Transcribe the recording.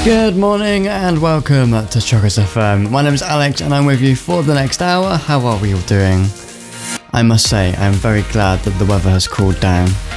Good morning and welcome to Chocos FM. My name is Alex and I'm with you for the next hour. How are we all doing? I must say, I'm very glad that the weather has cooled down.